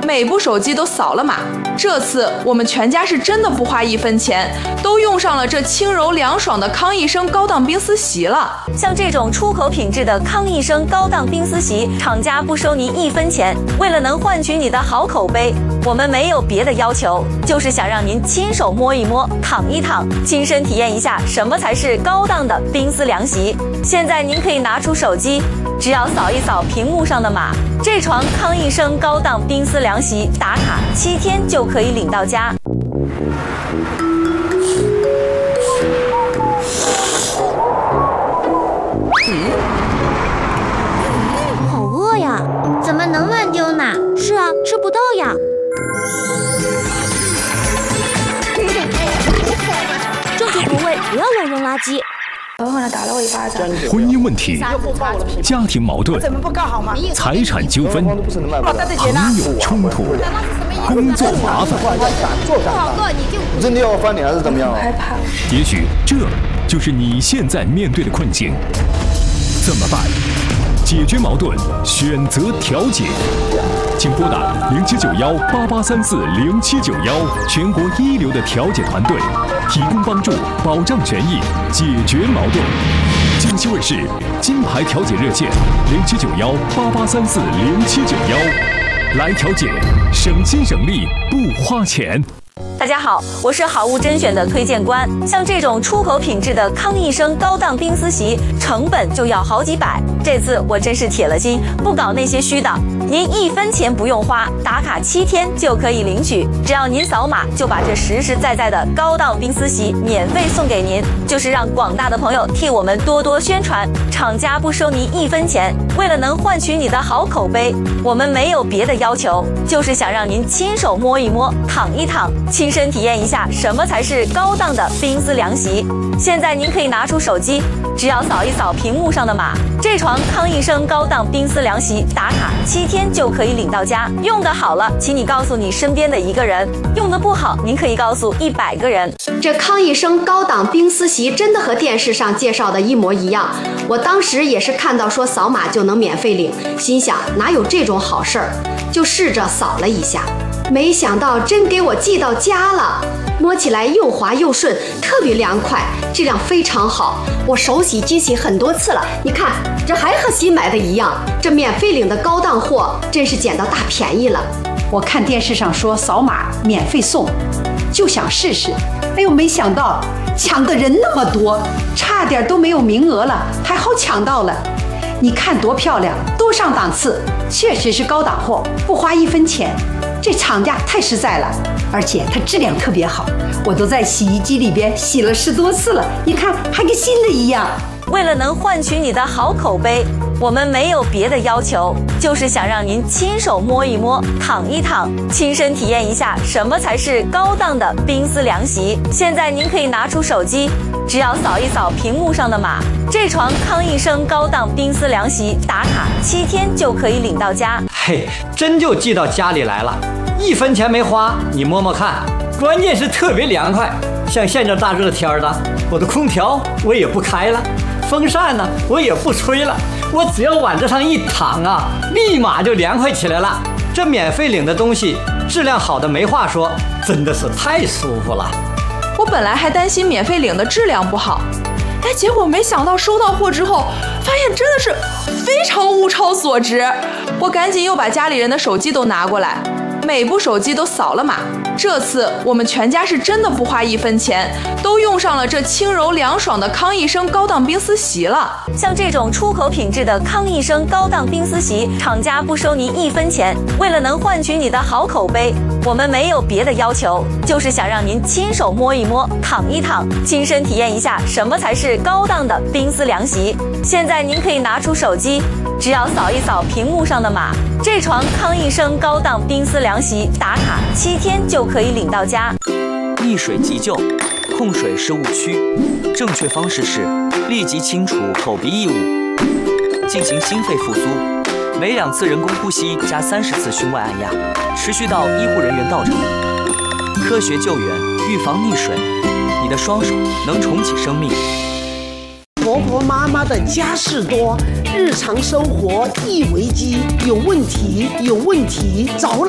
每部手机都扫了码。这次我们全家是真的不花1分钱，都用上了这轻柔凉爽的康益生高档冰丝席了。 像这种出口品质的康益生高档冰丝席，厂家不收您1分钱。为了能换取你的好口碑，我们没有别的要求，就是想让您亲手摸一摸、躺一躺，亲身体验一下什么才是高档的冰丝凉席。现在您可以拿出手机，只要扫一扫屏幕上的码，这床康益生高档冰丝凉席打卡7天就可以领到家。 好饿呀，怎么能乱丢呢？是啊，吃不到呀。正确投喂，不要乱扔垃圾。 然后呢，打了我一巴掌。 婚姻问题、家庭矛盾、财产纠纷、朋友冲突、工作麻烦， 不好过你就真的要翻脸还是怎么样？ 害怕。 也许这就是你现在面对的困境。怎么办？解决矛盾，选择调解。请拨打079188340791，全国一流的调解团队，提供帮助，保障权益，解决矛盾。江西卫视金牌调解热线079188340791，来调解，省心省力，不花钱。 大家好，我是好物甄选的推荐官。像这种出口品质的康益生高档冰丝席，成本就要好几百。这次我真是铁了心，不搞那些虚的。您1分钱不用花，打卡7天就可以领取。只要您扫码，就把这实实在在的高档冰丝席免费送给您。就是让广大的朋友替我们多多宣传，厂家不收您1分钱。为了能换取你的好口碑，我们没有别的要求，就是想让您亲手摸一摸、躺一躺，亲身体验一下什么才是高档的冰丝凉席。现在您可以拿出手机，只要扫一扫屏幕上的码，这床康益生高档冰丝凉席打卡7天就可以领到家。用得好了，请你告诉你身边的1个人；用得不好，您可以告诉100个人。 这康益生高档冰丝席真的和电视上介绍的一模一样。我当时也是看到说扫码就能免费领，心想哪有这种好事儿，就试着扫了一下。没想到真给我寄到家了，摸起来又滑又顺，特别凉快，质量非常好。我手洗机洗很多次了，你看这还和新买的一样。这免费领的高档货真是捡到大便宜了。 我看电视上说扫码免费送，就想试试。哎呦，没想到抢的人那么多，差点都没有名额了，还好抢到了。你看多漂亮，多上档次，确实是高档货，不花1分钱。这厂家太实在了，而且它质量特别好，我都在洗衣机里边洗了10多次了，你看还跟新的一样。 为了能换取你的好口碑，我们没有别的要求，就是想让您亲手摸一摸、躺一躺，亲身体验一下什么才是高档的冰丝凉席。现在您可以拿出手机，只要扫一扫屏幕上的码，这床康益生高档冰丝凉席打卡7天就可以领到家。 嘿，真就寄到家里来了，1分钱没花，你摸摸看，关键是特别凉快。像现这大热天的，我的空调我也不开了，风扇呢我也不吹了，我只要往这上一躺啊，立马就凉快起来了。这免费领的东西质量好的没话说，真的是太舒服了。 我本来还担心免费领的质量不好，结果没想到收到货之后，发现真的是非常物超所值。我赶紧又把家里人的手机都拿过来，每部手机都扫了码。这次我们全家是真的不花1分钱，都用上了这轻柔凉爽的康益生高档冰丝席了。 像这种出口品质的康益生高档冰丝席，厂家不收您1分钱。为了能换取你的好口碑，我们没有别的要求，就是想让您亲手摸一摸、躺一躺，亲身体验一下什么才是高档的冰丝凉席。现在您可以拿出手机，只要扫一扫屏幕上的码，这床康益生高档冰丝凉席打卡7天就可以领到家。 溺水急救，控水是误区，正确方式是立即清除口鼻异物，进行心肺复苏，每2次人工呼吸加30次胸外按压，持续到医护人员到场。科学救援，预防溺水，你的双手能重启生命。 婆婆妈妈的家事多，日常生活易危机，有问题找老